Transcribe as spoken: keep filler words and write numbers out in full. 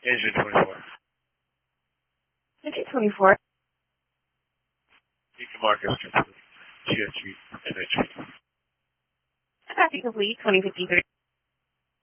Engine twenty-four. Engine twenty-four. Beacon markers complete. G S G and H V. Copy complete, twenty fifty-three.